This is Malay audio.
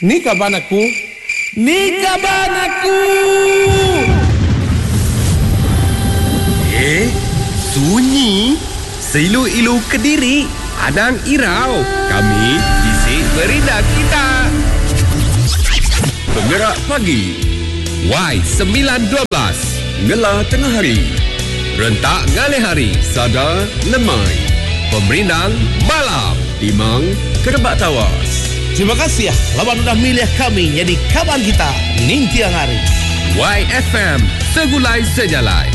Ni kaban aku. Sunyi. Seilu-ilu Kediri. Adang Irau. Kami isi berita kita. Penggerak pagi. Y912. Ngelah tengah hari. Rentak ngalih hari. Sada lemai. Pemerintah malam. Timang kerebak tawas. Terima kasih ya lawan udah milih kami jadi kawan kita ning tiang hari. YFM Segulai Sejalai.